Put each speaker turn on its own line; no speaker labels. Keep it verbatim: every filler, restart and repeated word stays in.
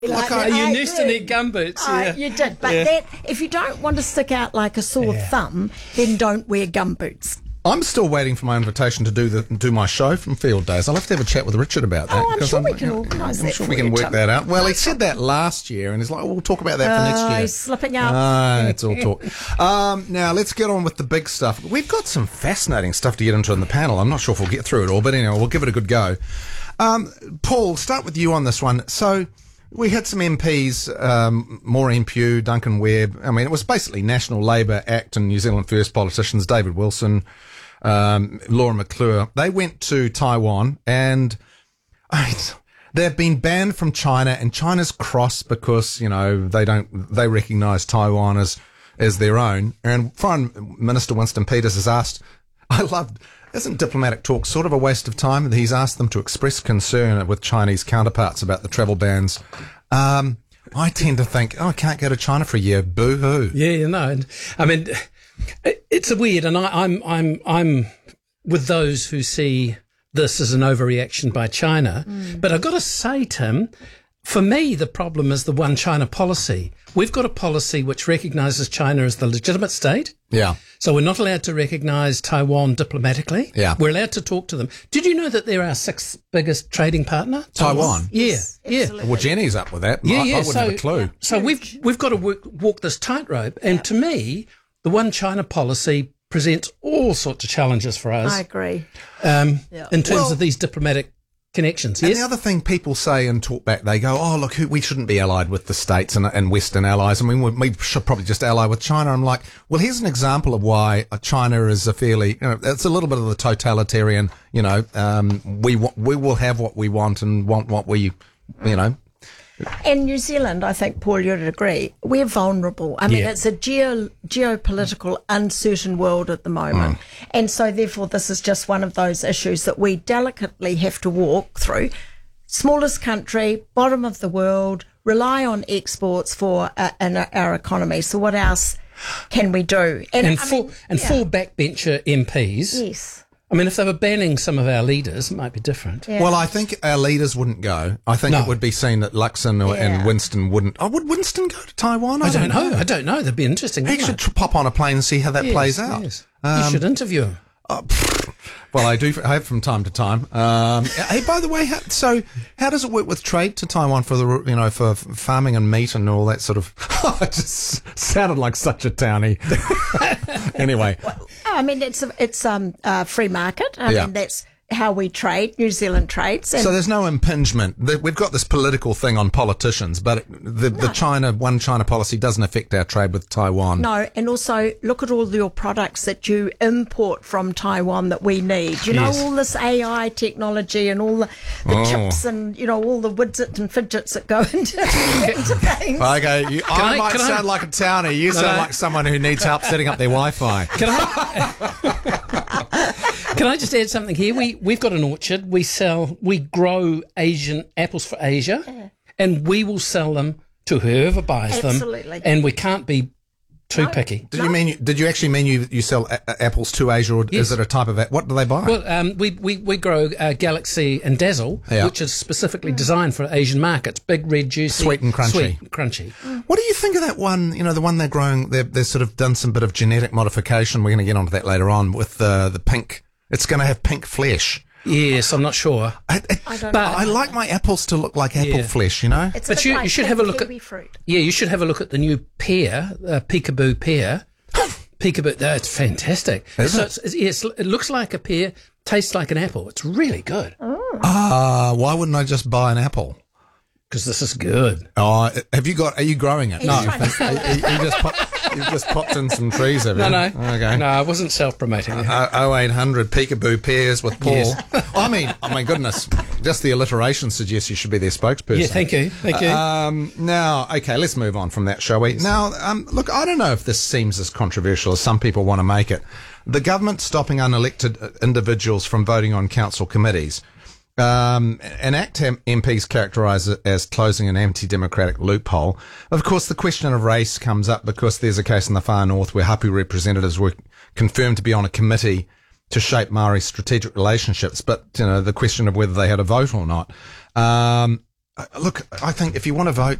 Like,
I,
you
I
used to
did.
need gumboots.
Oh,
Yeah.
you did, but
Yeah.
that, if you don't want to stick out like a sore
Yeah.
thumb, then don't wear gumboots.
I'm still waiting for my invitation to do the do my show from Field Days. I'll have to have a chat with Richard about that.
Oh, I'm
'cause
sure we can organise
I'm
that
sure
for
we can
you,
work
Tom.
that out. Well, he said that last year, and he's like, oh, we'll talk about that for
Oh,
next year.
he's slipping up.
Ah, it's all talk. Um, now, let's get on with the big stuff. We've got some fascinating stuff to get into in the panel. I'm not sure if we'll get through it all, but anyway, we'll give it a good go. Um, Paul, start with you on this one. So, we had some M Ps, um, Maureen Pugh, Duncan Webb. I mean, it was basically National Labour, ACT and New Zealand First politicians, David Wilson, um, Laura McClure. They went to Taiwan and I mean, they've been banned from China, and China's cross because, you know, they don't, they recognise Taiwan as, as their own. And Foreign Minister Winston Peters has asked, I loved, isn't diplomatic talk sort of a waste of time? He's asked them to express concern with Chinese counterparts about the travel bans. Um, I tend to think, oh, I can't go to China for a year. Boo-hoo.
Yeah, you know. And, I mean, it, it's a weird, and I, I'm, I'm, I'm with those who see this as an overreaction by China. Mm. But I've got to say, Tim, for me, the problem is the one China policy. We've got a policy which recognises China as the legitimate state.
Yeah.
So we're not allowed to recognise Taiwan diplomatically.
Yeah.
We're allowed to talk to them. Did you know that they're our sixth biggest trading partner?
Taiwan?
Yeah,
Yes,
yeah.
absolutely.
Well, Jenny's up with that.
Yeah,
I,
yeah.
I wouldn't
so,
have a clue.
So we've we've got to work, walk this tightrope. And to me, the one China policy presents all sorts of challenges for us
I agree.
um,
Yeah.
in terms
Well-
of these diplomatic connections.
And
Yes?
the other thing people say and talk back, they go, oh, look, who- we shouldn't be allied with the States and, and Western allies. I mean, we, we should probably just ally with China. I'm like, well, here's an example of why uh, China is a fairly, you know, it's a little bit of the totalitarian, you know, um, we, wa- we will have what we want and want what we, you know.
And New Zealand, I think, Paul, you'd agree, we're vulnerable. I mean,
Yeah.
it's a geo geopolitical uncertain world at the moment. And so, therefore, this is just one of those issues that we delicately have to walk through. Smallest country, bottom of the world, rely on exports for uh, in our economy. So what else can we do?
and
I
four,
mean,
and
yeah.
four backbencher M Ps.
Yes.
I mean, if they were banning some of our leaders, it might be different.
Yeah.
Well, I think our leaders wouldn't go. I think
No.
it would be seen that Luxon or,
Yeah.
and Winston wouldn't. Oh, would Winston go to Taiwan?
I don't know. I don't know. That'd be interesting.
He
wouldn't
should
it?
tr- pop on a plane and see how that
Yes,
plays out.
yes. you should interview him.
Well, I do I have from time to time. Um, hey, by the way, how, so how does it work with trade to Taiwan for the you know for farming and meat and all that sort of? It just sounded like such a townie. Anyway,
I mean, it's a, it's um uh, free market. I
Yeah.
mean, that's how we trade. New Zealand trades. And
so there's no impingement. The- We've got this political thing on politicians, but the the China one China policy doesn't affect our trade with Taiwan.
no, and also look at all your products that you import from Taiwan that we need. You know,
Yes.
all this A I technology and all the, the
Oh.
chips and, you know, all the widgets and fidgets that go into, into things.
Okay, you, I,
I-
might
can I-
sound like a townie. You sound
no.
like someone who needs help setting up their Wi-Fi.
Can I? Can I just add something here? We we've got an orchard. We sell, we grow Asian apples for Asia, and we will sell them to whoever buys
Absolutely.
them. And we can't be too picky.
Did you mean? You, did you actually mean you you sell a- a- apples to Asia, or
Yes.
is it a type of a- what do they buy?
Well, um, we, we, we grow uh, Galaxy and Dazzle,
Yeah.
which is specifically designed for Asian markets. Big, red, juicy.
Sweet and crunchy.
Sweet and crunchy.
What do you think of that one? You know, the one they're growing. They've, they've sort of done some bit of genetic modification. We're going to get onto that later on with the the pink. It's going to have pink flesh.
Yes, I'm not sure.
I, I,
I don't
But-
know.
I like my apples to look like apple
Yeah.
flesh. You know.
It's a
But
bit
you,
like
you should
pink
have a look
kiwi
at
fruit.
yeah, you should have a look at the new pear, uh, peekaboo pear. Peekaboo, that's fantastic.
Is
so
it?
It's, it's, yes, it looks like a pear, tastes like an apple. It's really good
Ah, why wouldn't I just buy an apple?
because this is good.
Oh, have you got? Are you growing it?
He's trying to sell
You, you just pop, you just popped in some trees, have you?
No, no,
Okay.
no, I wasn't self-promoting.
Uh, oh eight hundred peekaboo pears with Paul.
Yes.
I mean, oh my goodness, just the alliteration suggests you should be their spokesperson.
Yeah, thank you, thank you.
Um, now, okay, let's move on from that, shall we? Now, um, look, I don't know if this seems as controversial as some people want to make it. The government stopping unelected uh, individuals from voting on council committees. Um, an ACT M Ps characterise it as closing an anti-democratic loophole. Of course, the question of race comes up because there's a case in the far north where Hapu representatives were confirmed to be on a committee to shape Maori's strategic relationships, but you know the question of whether they had a vote or not. Um, Uh, look, I think if you want to vote,